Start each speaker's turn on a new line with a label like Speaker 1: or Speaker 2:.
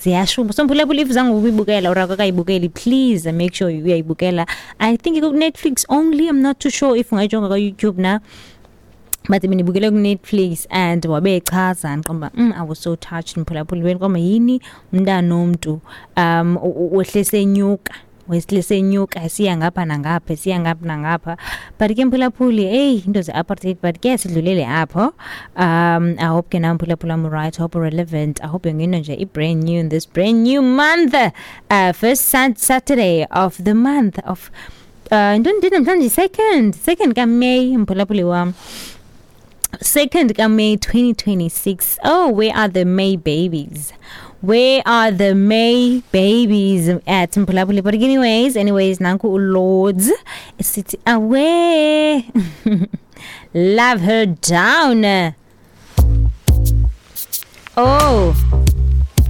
Speaker 1: ziyashuma. So mphulaphula if zange ukuyibukela or akayibukeli, please make sure uyayibukela. I think it's on Netflix only. I'm not too sure if ungayijonga ka YouTube na. But mina ibukele ku Netflix and wabe echaza ngiqomba I was so touched mphulaphula wena kwama yini umntana omuntu wehlese nyuka siya ngapha nangapha but ke mphulaphuli into ze apartheid but ke sidlulele apho. I hope ke na mphulaphula am right, hope relevant. I hope you're nje I brand new in this brand new month, first Saturday of the month of second ka May mphulaphuli wam. 2nd of May 2026. Oh, where are the May babies? Where are the May babies at Mphulaphuli? But anyways, nanku Lords city away. Love her down. Oh.